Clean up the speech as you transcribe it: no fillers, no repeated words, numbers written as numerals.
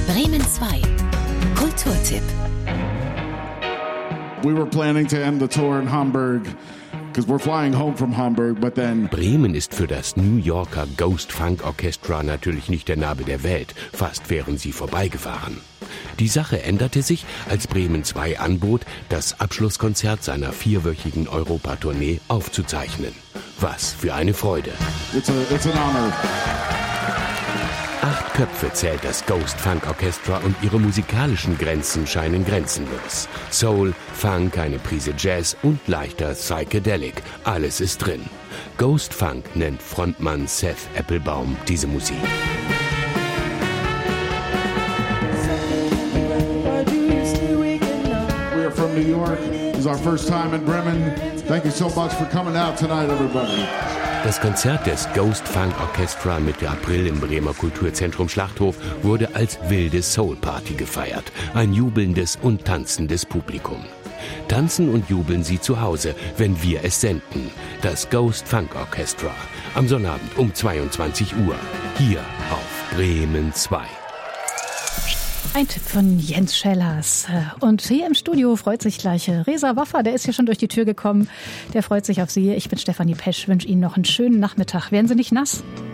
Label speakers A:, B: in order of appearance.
A: Bremen 2 Kulturtipp.
B: We were planning to end the tour in Hamburg. We're flying home from Hamburg, but then
C: Bremen ist für das New Yorker Ghost Funk Orchestra natürlich nicht der Nabel der Welt. Fast wären sie vorbeigefahren. Die Sache änderte sich, als Bremen 2 anbot, das Abschlusskonzert seiner 4-wöchigen Europatournee aufzuzeichnen. Was für eine Freude.
B: It's an honor.
C: 8 Köpfe zählt das Ghost Funk Orchestra und ihre musikalischen Grenzen scheinen grenzenlos. Soul, Funk, eine Prise Jazz und leichter Psychedelic. Alles ist drin. Ghost Funk nennt Frontmann Seth Applebaum diese Musik.
B: We are from New York. This is our first time in Bremen. Thank you so much for coming out tonight, everybody.
C: Das Konzert des Ghost Funk Orchestra Mitte April im Bremer Kulturzentrum Schlachthof wurde als wilde Soul-Party gefeiert. Ein jubelndes und tanzendes Publikum. Tanzen und jubeln Sie zu Hause, wenn wir es senden. Das Ghost Funk Orchestra. Am Sonnabend um 22 Uhr. Hier auf Bremen 2.
D: Ein Tipp von Jens Schellers. Und hier im Studio freut sich gleich Reza Waffa, der ist hier schon durch die Tür gekommen. Der freut sich auf Sie. Ich bin Stefanie Pesch, wünsche Ihnen noch einen schönen Nachmittag. Werden Sie nicht nass?